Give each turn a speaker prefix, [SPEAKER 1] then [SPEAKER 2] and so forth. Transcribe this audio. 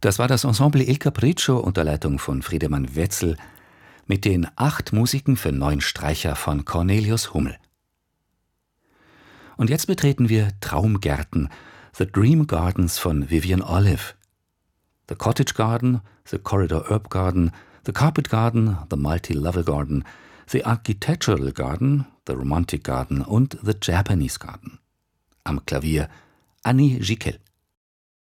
[SPEAKER 1] Das war das Ensemble Il Capriccio unter Leitung von Friedemann Wetzel mit den 8 Musiken für 9 Streicher von Cornelius Hummel. Und jetzt betreten wir Traumgärten, The Dream Gardens von Vivian Olive. The Cottage Garden, The Corridor Herb Garden, The Carpet Garden, The Multi-Level Garden, The Architectural Garden, The Romantic Garden und The Japanese Garden. Am Klavier Annie Giquel.